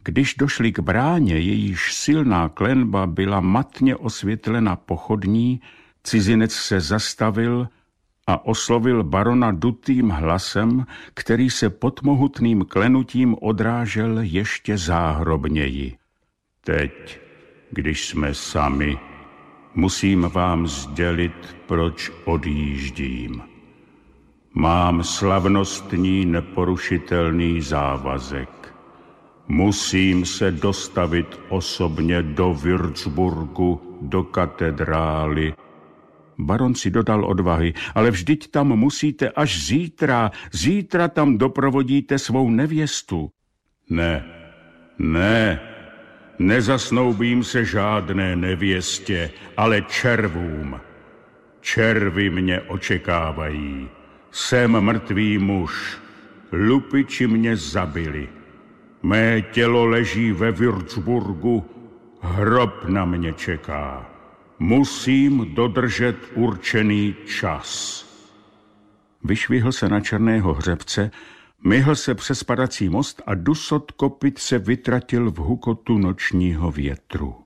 Když došli k bráně, jejíž silná klenba byla matně osvětlena pochodní, cizinec se zastavil a oslovil barona dutým hlasem, který se pod mohutným klenutím odrážel ještě záhrobněji. Teď, když jsme sami, musím vám sdělit, proč odjíždím. Mám slavnostní neporušitelný závazek. Musím se dostavit osobně do Würzburgu, do katedrály. Baron si dodal odvahy, ale vždyť tam musíte až zítra. Zítra tam doprovodíte svou nevěstu. Ne, nezasnoubím se žádné nevěstě, ale červům. Červy mě očekávají. Jsem mrtvý muž. Lupiči mě zabili. Mé tělo leží ve Würzburgu, hrob na mě čeká. Musím dodržet určený čas. Vyšvihl se na černého hřebce, myhl se přes padací most a dusot kopyt se vytratil v hukotu nočního větru.